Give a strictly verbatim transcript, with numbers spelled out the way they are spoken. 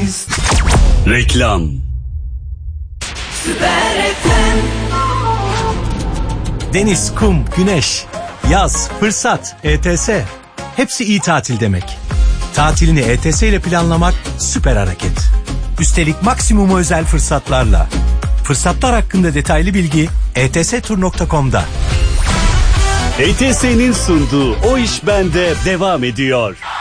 Deniz. Reklam. Süper F M. Deniz, kum, güneş, yaz, fırsat, E T S. Hepsi iyi tatil demek. Tatilini E T S ile planlamak süper hareket. Üstelik maksimum özel fırsatlarla. Fırsatlar hakkında detaylı bilgi e t s tur nokta com'da. E T S'nin sunduğu O İş Bende devam ediyor.